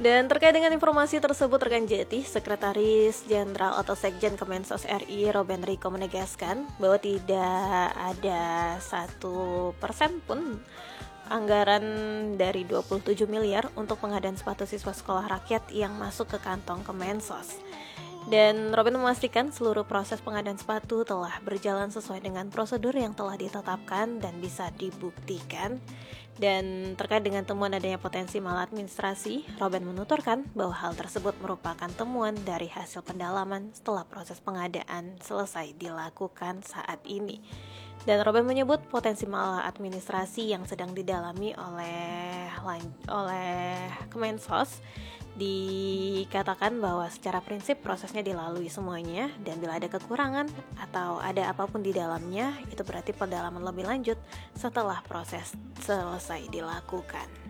Dan terkait dengan informasi tersebut, rekan Jeti, Sekretaris Jenderal atau Sekjen Kemensos RI Robben Riko menegaskan bahwa tidak ada 1% pun anggaran dari 27 miliar untuk pengadaan sepatu siswa sekolah rakyat yang masuk ke kantong Kemensos. Dan Robben memastikan seluruh proses pengadaan sepatu telah berjalan sesuai dengan prosedur yang telah ditetapkan dan bisa dibuktikan. Dan terkait dengan temuan adanya potensi maladministrasi, Robben menuturkan bahwa hal tersebut merupakan temuan dari hasil pendalaman setelah proses pengadaan selesai dilakukan saat ini. Dan Robben menyebut potensi maladministrasi yang sedang didalami oleh Kemensos. Dikatakan bahwa secara prinsip prosesnya dilalui semuanya, dan bila ada kekurangan atau ada apapun di dalamnya, itu berarti pendalaman lebih lanjut setelah proses selesai dilakukan.